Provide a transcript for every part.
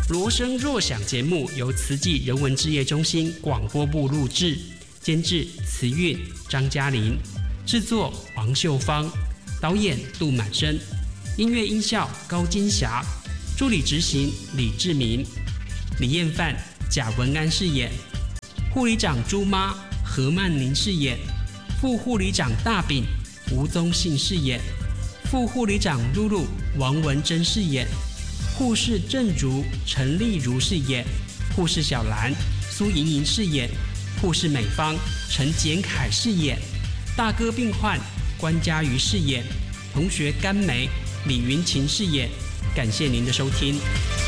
罗声若响节目由慈济人文志业中心广播部录制，监制慈韵、张嘉玲，制作王秀芳，导演杜满生，音乐音效高金霞，助理执行李志明，李彦范、贾文安饰演，护理长朱妈何曼宁饰演，副护理长大饼吴宗信饰演，副护理长露露王文珍饰演，护士郑如陈丽如饰演，护士小兰苏莹莹饰演，护士美芳陈简凯饰演，大哥病患关嘉瑜饰演，同学甘梅李云琴饰演。感谢您的收听。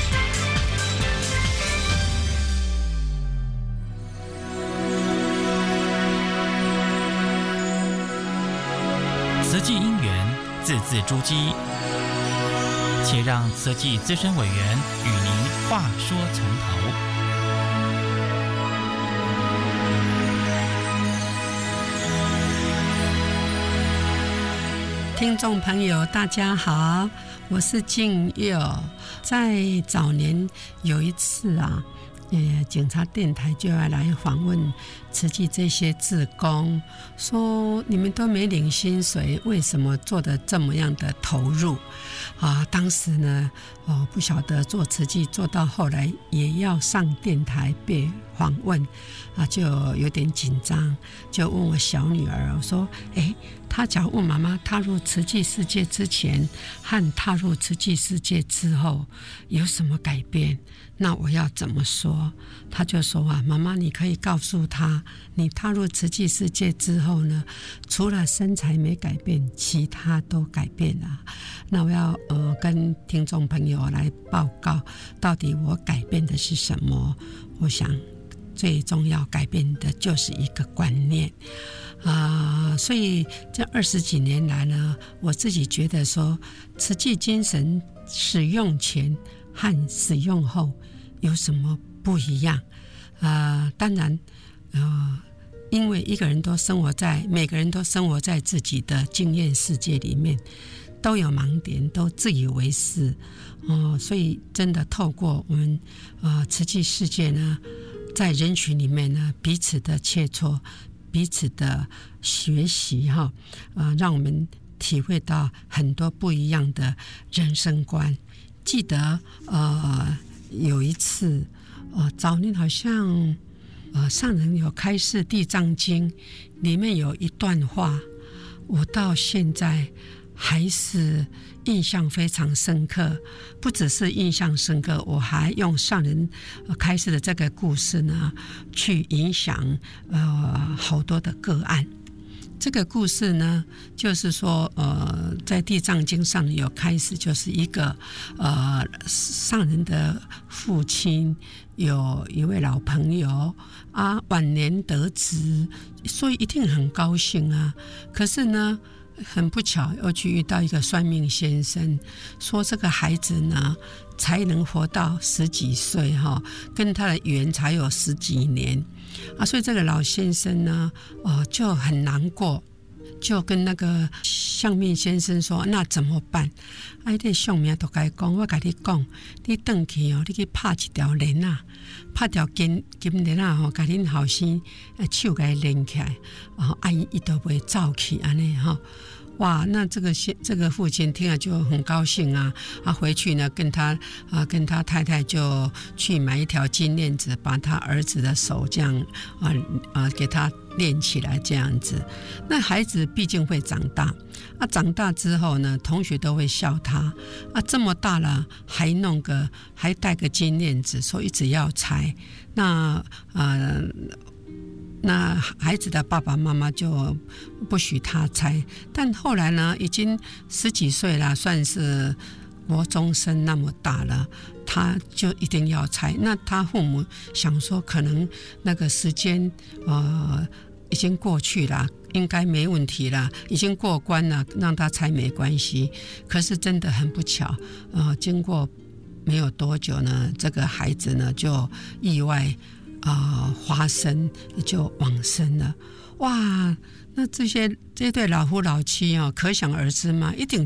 慈济因缘字字珠玑，且让慈济资深委员与您话说从头。 听众朋友大家好，我是静佑。在早年有一次啊，警察电台就要来访问慈济这些志工，说你们都没领薪水，为什么做得这么样的投入啊？当时呢，不晓得做慈济做到后来也要上电台被访问啊，就有点紧张，就问我小女儿，我说她假如问妈妈，踏入慈济世界之前和踏入慈济世界之后有什么改变？那我要怎么说？她就说啊，妈妈，你可以告诉她，你踏入慈济世界之后呢，除了身材没改变，其他都改变了。那我要跟听众朋友来报告，到底我改变的是什么？我想最重要改变的就是一个观念所以这20几年来呢，我自己觉得说，慈济精神使用前和使用后有什么不一样当然因为每个人都生活在自己的经验世界里面，都有盲点，都自以为是所以真的透过我们慈济世界呢，在人群里面呢，彼此的切磋，彼此的学习让我们体会到很多不一样的人生观。记得有一次早年好像上人有开示《地藏经》，里面有一段话，我到现在还是印象非常深刻。不只是印象深刻，我还用上人开示的这个故事呢，去影响好多的个案。这个故事呢，就是说在地藏经上有开始，就是一个上人的父亲有一位老朋友晚年得子，所以一定很高兴可是呢，很不巧又去遇到一个算命先生，说这个孩子呢才能活到10几岁跟他的缘才有10几年所以这个老先生呢就很难过，就跟那个相命先生说，那怎么办？这相命都该讲，我跟你讲，你回去你去拍一条链拍条金链把恁后生手给连起来他都不会走去这样哇，那这个父亲听了就很高兴回去呢跟他太太就去买一条金链子，把他儿子的手这样给他练起来这样子。那孩子毕竟会长大长大之后呢，同学都会笑他这么大了还戴个金链子，说一直要拆。那孩子的爸爸妈妈就不许他拆，但后来呢，已经10几岁了，算是国中生那么大了，他就一定要拆。那他父母想说，可能那个时间已经过去了，应该没问题了，已经过关了，让他拆没关系。可是真的很不巧经过没有多久呢，这个孩子呢就意外花生就往生了。哇，那这对老夫老妻可想而知嘛，一定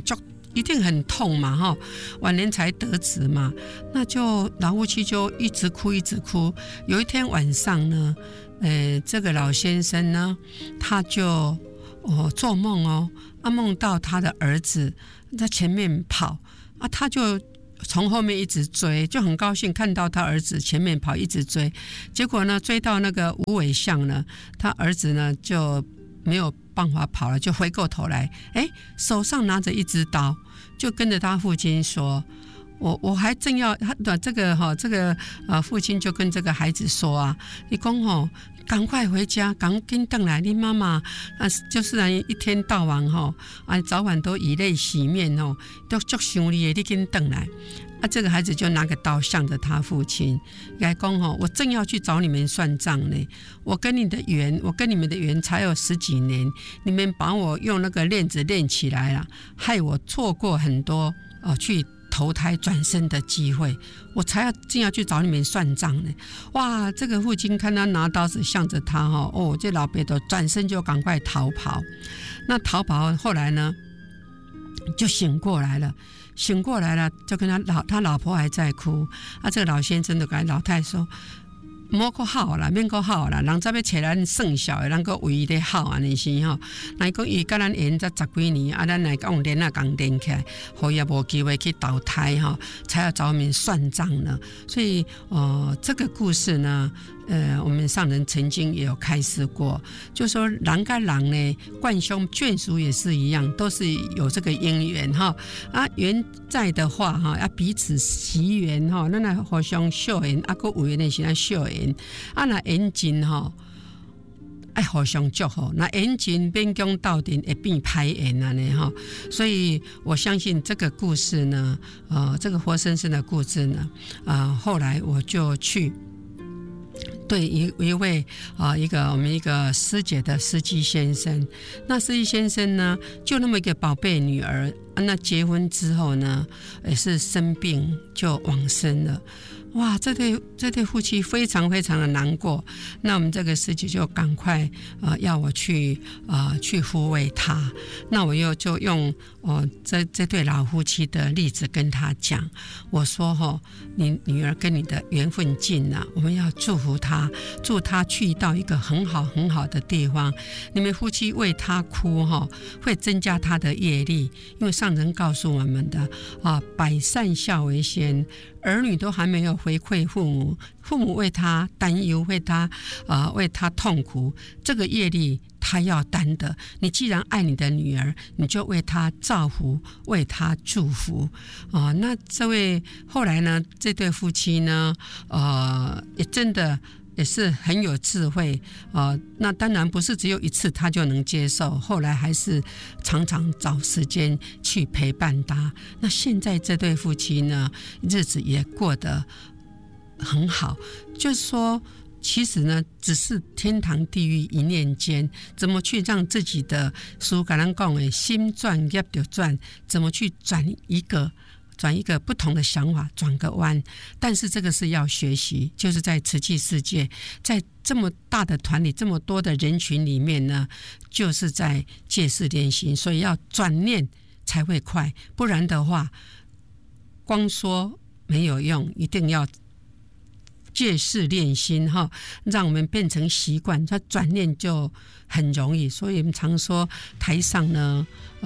一定很痛嘛哈，晚年才得子嘛，那就老夫妻就一直哭一直哭。有一天晚上呢，这个老先生呢，他就做梦梦到他的儿子在前面跑啊，他就从后面一直追，就很高兴看到他儿子前面跑一直追，结果呢追到那个无尾巷呢，他儿子呢就没有办法跑了，就回过头来，手上拿着一支刀，就跟着他父亲说，我还正要他的这个父亲就跟这个孩子说啊，你说赶快回家，赶紧回来，你妈妈就是一天到晚早晚都以泪洗面都很想你的，你赶紧回来。这个孩子就拿个刀向着他父亲来说，我正要去找你们算账呢，我跟你们的缘才有10几年，你们把我用那个链子链起来了，害我错过很多去投胎转生的机会，我才正要去找你们算账呢。哇，这个父亲看他拿刀子向着他这老伯都转身就赶快逃跑。那逃跑后来呢就醒过来了，就跟他老婆还在哭这个老先生就跟老太太说，莫搁好啦，免搁好啦，人才要找咱算小的，咱搁为伊咧好安尼是吼。那讲伊甲咱缘才10几年咱来讲连共连起来，好也无机会去投胎才要找我们算账呢。所以这个故事呢，我们上人曾经也有开示过，就说人跟人呢，冠兄眷属也是一样，都是有这个因缘缘在的话要彼此惜缘咱来互相惜缘，还有缘的时候惜缘那缘尽要互相祝福，那缘尽变讲斗阵会变歹缘安尼所以我相信这个故事呢，这个活生生的故事呢，后来我就去对一位我们一个师姐的司机先生，那司机先生呢就那么一个宝贝女儿，那结婚之后呢也是生病就往生了。哇，这对夫妻非常非常的难过。那我们这个师姐就赶快要我去抚慰他。那我就用这对老夫妻的例子跟他讲，我说你女儿跟你的缘分尽了，我们要祝福她，祝她去到一个很好很好的地方。你们夫妻为她哭会增加她的业力，因为上人告诉我们的百善孝为先，儿女都还没有回馈父母，父母为他担忧，为他痛苦，这个业力他要担的。你既然爱你的女儿，你就为他造福，为他祝福那这位后来呢，这对夫妻呢也真的也是很有智慧那当然不是只有一次他就能接受，后来还是常常找时间去陪伴他。那现在这对夫妻呢，日子也过得很好，就是说其实呢只是天堂地狱一念间，怎么去让自己的书跟咱讲的心转业就转，怎么去转一个不同的想法，转个弯。但是这个是要学习，就是在慈济世界，在这么大的团体，这么多的人群里面呢，就是在戒事练心，所以要转念才会快，不然的话光说没有用，一定要戒事练心让我们变成习惯，它转念就很容易。所以我们常说台上呢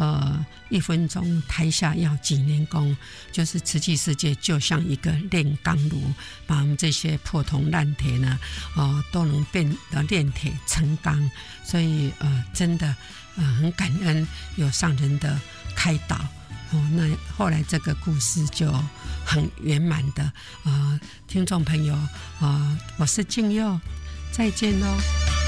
1分钟，台下要几年功，就是慈济世界就像一个炼钢炉，把我们这些破铜烂铁呢都能变得炼铁成钢。所以真的很感恩有上人的开导那后来这个故事就很圆满的听众朋友我是静佑，再见咯。